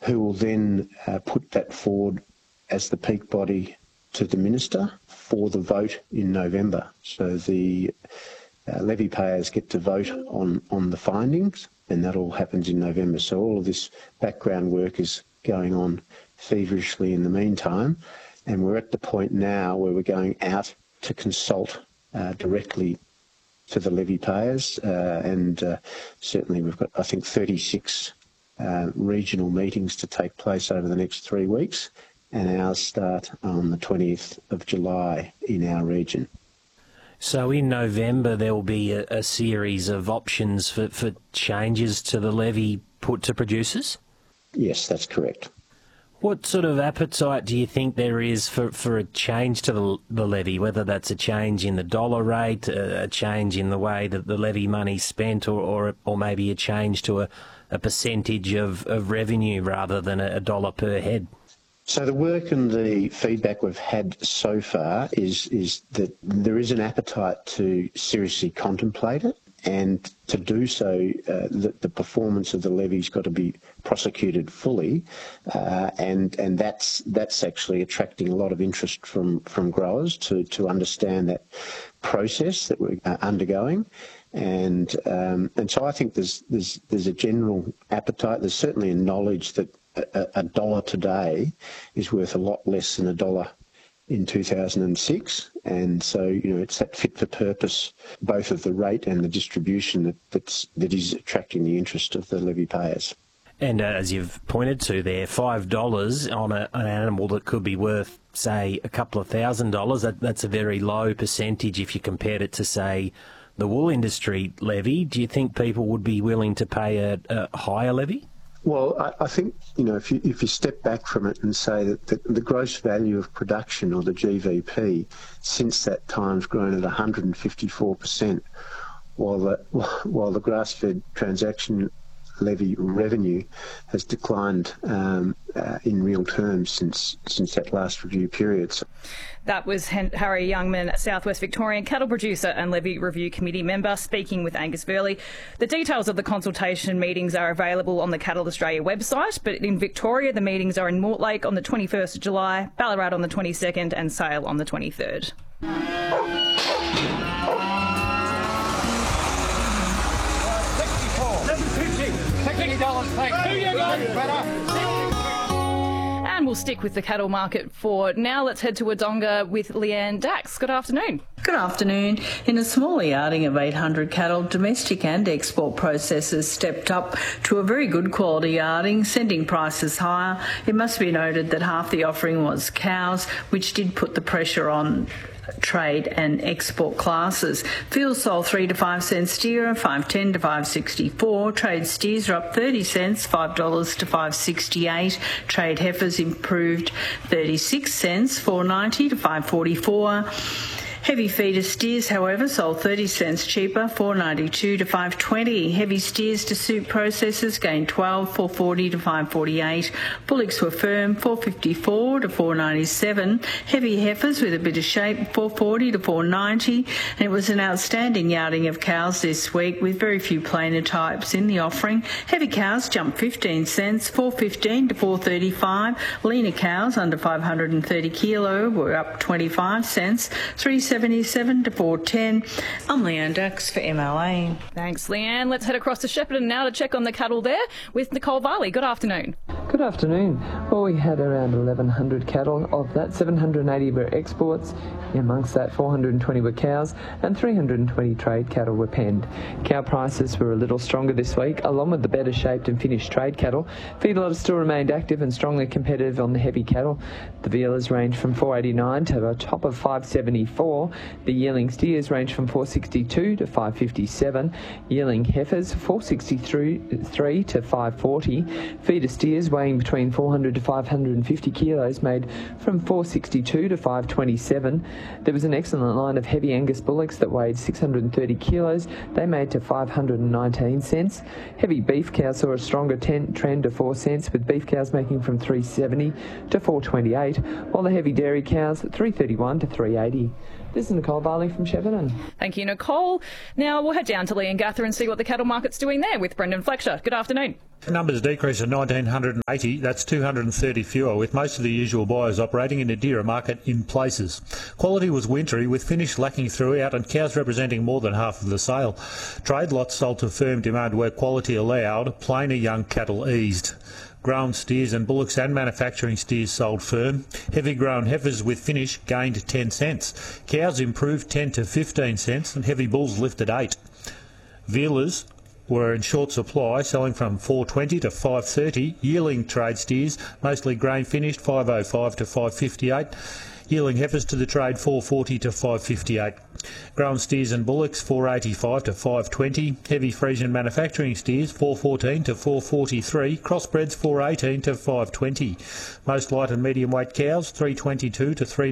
who will then put that forward as the peak body to the Minister for the vote in November. So the levy payers get to vote on the findings, and that all happens in November. So all of this background work is going on feverishly in the meantime, and we're at the point now where we're going out to consult directly to the levy payers, and certainly we've got, I think, 36 regional meetings to take place over the next 3 weeks, and ours start on the 20th of July in our region. So in November there will be a series of options for changes to the levy put to producers? Yes, that's correct. What sort of appetite do you think there is for a change to the levy, whether that's a change in the dollar rate, a change in the way that the levy money's spent, or maybe a change to a percentage of revenue rather than a dollar per head? So the work and the feedback we've had so far is that there is an appetite to seriously contemplate it, and to do so, the performance of the levy's got to be prosecuted fully, and that's actually attracting a lot of interest from growers to understand that process that we're undergoing. And so I think there's a general appetite. There's certainly a knowledge that a dollar today is worth a lot less than a dollar in 2006, and so it's that fit for purpose, both of the rate and the distribution, that is attracting the interest of the levy payers. And as you've pointed to there, $5 on an animal that could be worth, say, a couple of $1,000, that's a very low percentage if you compared it to, say, the wool industry levy. Do you think people would be willing to pay a higher levy? Well, I think, if you step back from it and say that the gross value of production, or the GVP, since that time has grown at 154%, while the grass-fed transaction levy revenue has declined in real terms since that last review period. That was Harry Youngman, South West Victorian cattle producer and Levy Review Committee member, speaking with Angus Burley. The details of the consultation meetings are available on the Cattle Australia website, but in Victoria the meetings are in Mortlake on the 21st of July, Ballarat on the 22nd and Sale on the 23rd. And we'll stick with the cattle market for now. Let's head to Wodonga with Leanne Dax. Good afternoon. Good afternoon. In a small yarding of 800 cattle, domestic and export processors stepped up to a very good quality yarding, sending prices higher. It must be noted that half the offering was cows, which did put the pressure on trade and export classes. Fuel sold 3 to 5 cents steer, 5.10 to 5.64. Trade steers are up 30 cents, $5 to 5.68. Trade heifers improved 36 cents, 4.90 to 5.44. Heavy feeder steers, however, sold 30 cents cheaper, 4.92 to 5.20. Heavy steers to suit processors gained 12, 4.40 to 5.48. Bullocks were firm, 4.54 to 4.97. Heavy heifers with a bit of shape, 4.40 to 4.90. And it was an outstanding yarding of cows this week, with very few plainer types in the offering. Heavy cows jumped 15 cents, 4.15 to 4.35. Leaner cows under 530 kilo were up 25 cents, 3.77 to 4.10. I'm Leanne Dax for MLA. Thanks, Leanne. Let's head across to Shepparton now to check on the cattle there with Nicole Varley. Good afternoon. Good afternoon. Well, we had around 1,100 cattle. Of that, 780 were exports. Amongst that, 420 were cows and 320 trade cattle were penned. Cow prices were a little stronger this week, along with the better shaped and finished trade cattle. Feedlots still remained active and strongly competitive on the heavy cattle. The vealers ranged from 489 to a top of 574. The yearling steers ranged from 462 to 557. Yearling heifers 463 to 540. Feeder steers weighing between 400 to 550 kilos made from 462 to 527. There was an excellent line of heavy Angus bullocks that weighed 630 kilos. They made to 519 cents. Heavy beef cows saw a stronger trend to 4 cents, with beef cows making from 370 to 428, while the heavy dairy cows 331 to 380. This is Nicole Barley from Shepparton. Thank you, Nicole. Now we'll head down to Leongatha and see what the cattle market's doing there with Brendan Fletcher. Good afternoon. The numbers decreased to 1,980, that's 230 fewer, with most of the usual buyers operating in a dearer market in places. Quality was wintry, with finish lacking throughout and cows representing more than half of the sale. Trade lots sold to firm demand where quality allowed, plainer young cattle eased. Grown steers and bullocks and manufacturing steers sold firm. Heavy grown heifers with finish gained 10 cents. Cows improved 10 to 15 cents and heavy bulls lifted 8. Vealers were in short supply, selling from $4.20 to $5.30. Yearling trade steers, mostly grain finished, $5.05 to $5.58. Yearling heifers to the trade, $4.40 to $5.58. Grown steers and bullocks, $4.85 to $5.20. Heavy Friesian manufacturing steers, $4.14 to $4.43. Crossbreds, $4.18 to $5.20. Most light and medium weight cows, $3.22 to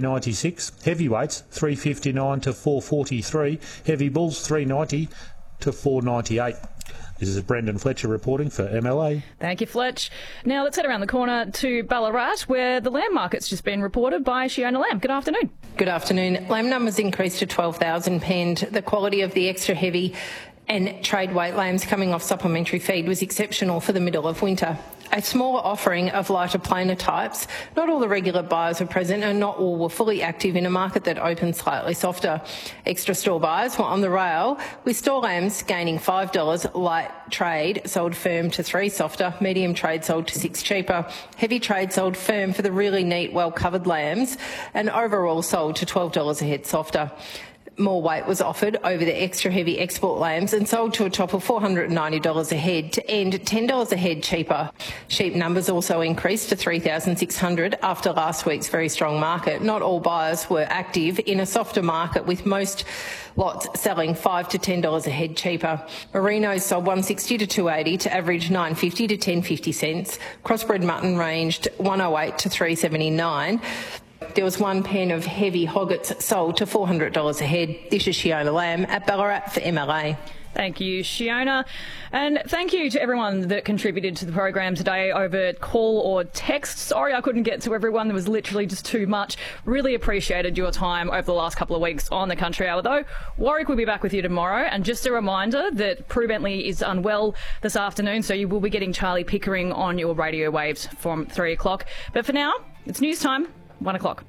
$3.96. Heavyweights, $3.59 to $4.43. Heavy bulls, $3.90 to $4.98. This is Brendan Fletcher reporting for MLA. Thank you, Fletch. Now let's head around the corner to Ballarat, where the lamb market's just been reported by Shiona Lamb. Good afternoon. Good afternoon. Lamb numbers increased to 12,000 penned. The quality of the extra heavy and trade weight lambs coming off supplementary feed was exceptional for the middle of winter. A smaller offering of lighter plainer types. Not all the regular buyers were present and not all were fully active in a market that opened slightly softer. Extra store buyers were on the rail, with store lambs gaining $5, light trade sold firm to $3 softer, medium trade sold to $6 cheaper, heavy trade sold firm for the really neat, well-covered lambs, and overall sold to $12 a head softer. More weight was offered over the extra heavy export lambs and sold to a top of $490 a head to end $10 a head cheaper. Sheep numbers also increased to 3,600 after last week's very strong market. Not all buyers were active in a softer market, with most lots selling $5 to $10 a head cheaper. Merinos sold $160 to $280 to average $9.50 to $10.50 cents. Crossbred mutton ranged $108 to $379. There was one pen of heavy hoggets sold to $400 a head. This is Shiona Lamb at Ballarat for MLA. Thank you, Shiona. And thank you to everyone that contributed to the program today over call or text. Sorry I couldn't get to everyone. There was literally just too much. Really appreciated your time over the last couple of weeks on the Country Hour, though. Warwick will be back with you tomorrow. And just a reminder that Prue Bentley is unwell this afternoon, so you will be getting Charlie Pickering on your radio waves from 3 o'clock. But for now, it's news time. 1 o'clock.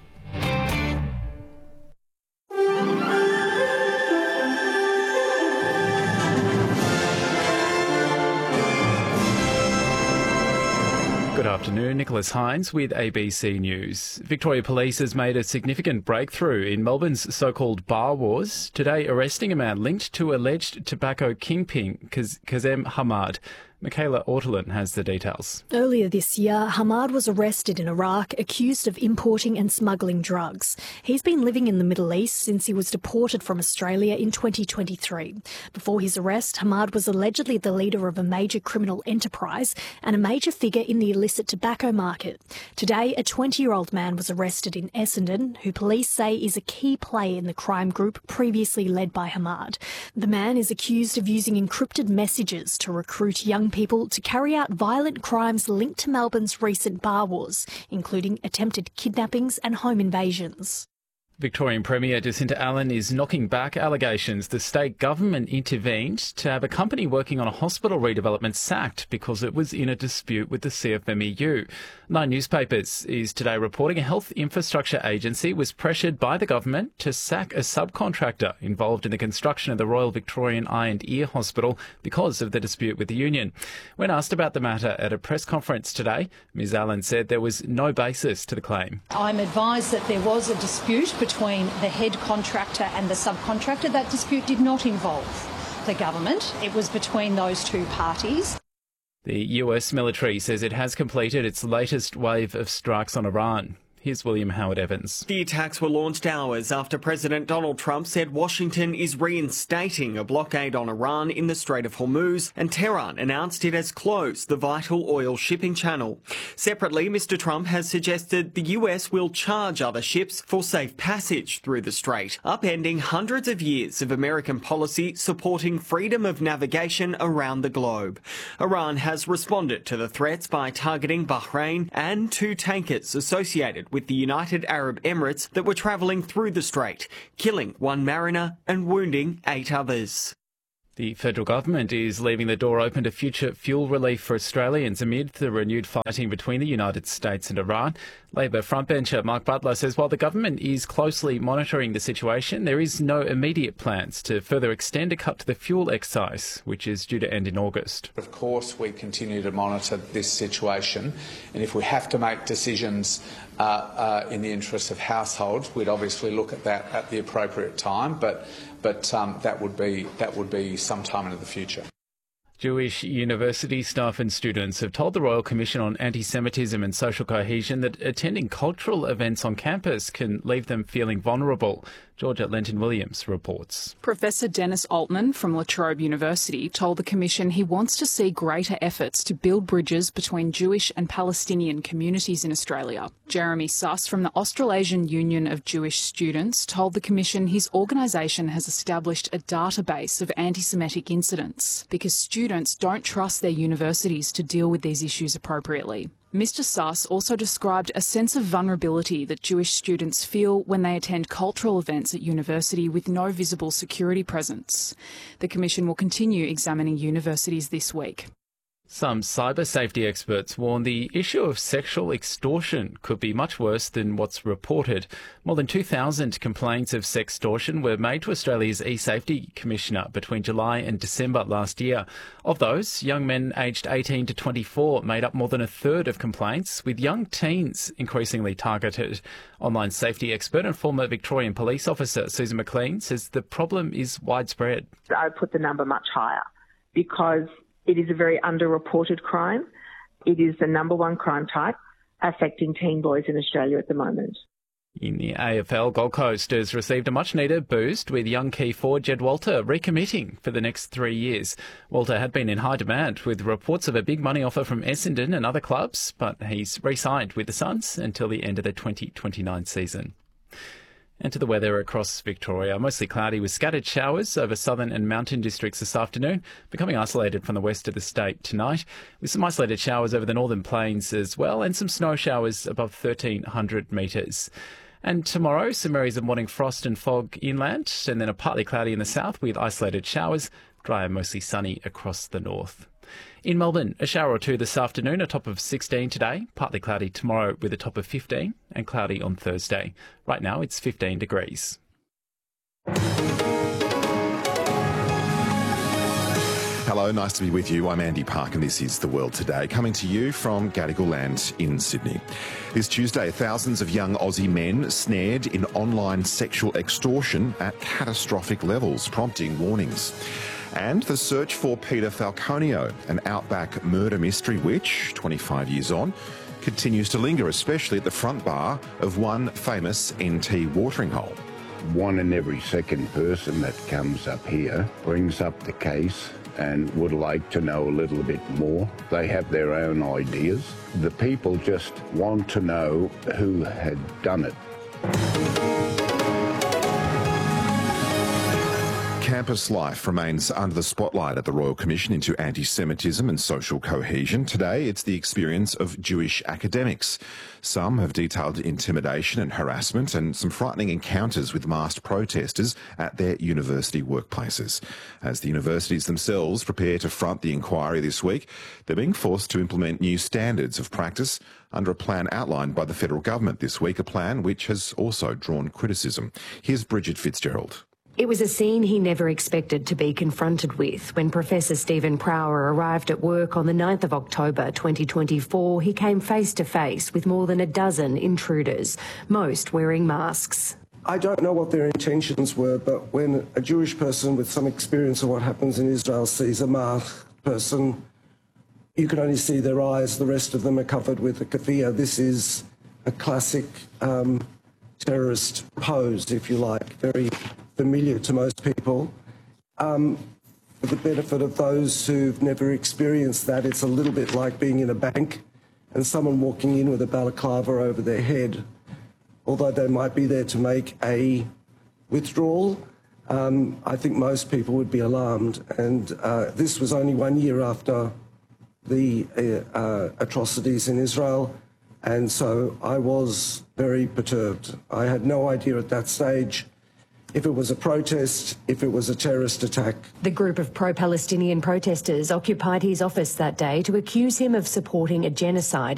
Good afternoon, Nicholas Hines with ABC News. Victoria Police has made a significant breakthrough in Melbourne's so-called bar wars, today arresting a man linked to alleged tobacco kingpin Kazem Hamad. Michaela Ortolin has the details. Earlier this year, Hamad was arrested in Iraq, accused of importing and smuggling drugs. He's been living in the Middle East since he was deported from Australia in 2023. Before his arrest, Hamad was allegedly the leader of a major criminal enterprise and a major figure in the illicit tobacco market. Today, a 20-year-old man was arrested in Essendon, who police say is a key player in the crime group previously led by Hamad. The man is accused of using encrypted messages to recruit young people to carry out violent crimes linked to Melbourne's recent bar wars, including attempted kidnappings and home invasions. Victorian Premier Jacinta Allen is knocking back allegations the state government intervened to have a company working on a hospital redevelopment sacked because it was in a dispute with the CFMEU. Nine Newspapers is today reporting a health infrastructure agency was pressured by the government to sack a subcontractor involved in the construction of the Royal Victorian Eye and Ear Hospital because of the dispute with the union. When asked about the matter at a press conference today, Ms Allen said there was no basis to the claim. I'm advised that there was a dispute between the head contractor and the subcontractor. That dispute did not involve the government. It was between those two parties. The US military says it has completed its latest wave of strikes on Iran. Here's William Howard Evans. The attacks were launched hours after President Donald Trump said Washington is reinstating a blockade on Iran in the Strait of Hormuz, and Tehran announced it has closed the vital oil shipping channel. Separately, Mr. Trump has suggested the US will charge other ships for safe passage through the strait, upending hundreds of years of American policy supporting freedom of navigation around the globe. Iran has responded to the threats by targeting Bahrain and two tankers associated with the United Arab Emirates that were travelling through the strait, killing one mariner and wounding 8 others. The federal government is leaving the door open to future fuel relief for Australians amid the renewed fighting between the United States and Iran. Labor frontbencher Mark Butler says while the government is closely monitoring the situation, there is no immediate plans to further extend a cut to the fuel excise, which is due to end in August. Of course, we continue to monitor this situation, and if we have to make decisions in the interest of households, we'd obviously look at that at the appropriate time, but that would be sometime into the future. Jewish university staff and students have told the Royal Commission on Anti-Semitism and Social Cohesion that attending cultural events on campus can leave them feeling vulnerable. Georgia Lenton-Williams reports. Professor Dennis Altman from La Trobe University told the Commission he wants to see greater efforts to build bridges between Jewish and Palestinian communities in Australia. Jeremy Suss from the Australasian Union of Jewish Students told the Commission his organisation has established a database of anti-Semitic incidents because students don't trust their universities to deal with these issues appropriately. Mr Suss also described a sense of vulnerability that Jewish students feel when they attend cultural events at university with no visible security presence. The Commission will continue examining universities this week. Some cyber safety experts warn the issue of sexual extortion could be much worse than what's reported. More than 2,000 complaints of sextortion were made to Australia's e-Safety Commissioner between July and December last year. Of those, young men aged 18 to 24 made up more than a third of complaints, with young teens increasingly targeted. Online safety expert and former Victorian police officer Susan McLean says the problem is widespread. I would put the number much higher because it is a very underreported crime. It is the number one crime type affecting teen boys in Australia at the moment. In the AFL, Gold Coast has received a much-needed boost with young key forward Jed Walter recommitting for the next 3 years. Walter had been in high demand with reports of a big money offer from Essendon and other clubs, but he's re-signed with the Suns until the end of the 2029 season. And to the weather across Victoria. Mostly cloudy with scattered showers over southern and mountain districts this afternoon, becoming isolated from the west of the state tonight, with some isolated showers over the northern plains as well, and some snow showers above 1,300 metres. And tomorrow, some areas of morning frost and fog inland, and then a partly cloudy in the south with isolated showers, dry and mostly sunny across the north. In Melbourne, a shower or two this afternoon, a top of 16 today, partly cloudy tomorrow with a top of 15 and cloudy on Thursday. Right now it's 15 degrees. Hello, nice to be with you. I'm Andy Park and this is The World Today, coming to you from Gadigal Land in Sydney. This Tuesday, thousands of young Aussie men snared in online sexual extortion at catastrophic levels, prompting warnings. And the search for Peter Falconio, an outback murder mystery which, 25 years on, continues to linger, especially at the front bar of one famous NT watering hole. One in every second person that comes up here brings up the case and would like to know a little bit more. They have their own ideas. The people just want to know who had done it. Campus life remains under the spotlight at the Royal Commission into Anti-Semitism and Social Cohesion. Today, it's the experience of Jewish academics. Some have detailed intimidation and harassment and some frightening encounters with masked protesters at their university workplaces. As the universities themselves prepare to front the inquiry this week, they're being forced to implement new standards of practice under a plan outlined by the federal government this week, a plan which has also drawn criticism. Here's Bridget Fitzgerald. It was a scene he never expected to be confronted with. When Professor Stephen Prower arrived at work on the 9th of October 2024, he came face to face with more than a dozen intruders, most wearing masks. I don't know what their intentions were, but when a Jewish person with some experience of what happens in Israel sees a masked person, you can only see their eyes. The rest of them are covered with a keffiyeh. This is a classic terrorist pose, if you like, very familiar to most people. For the benefit of those who've never experienced that, it's a little bit like being in a bank and someone walking in with a balaclava over their head. Although they might be there to make a withdrawal, I think most people would be alarmed. And this was only 1 year after the atrocities in Israel. And so I was very perturbed. I had no idea at that stage if it was a protest, if it was a terrorist attack. The group of pro-Palestinian protesters occupied his office that day to accuse him of supporting a genocide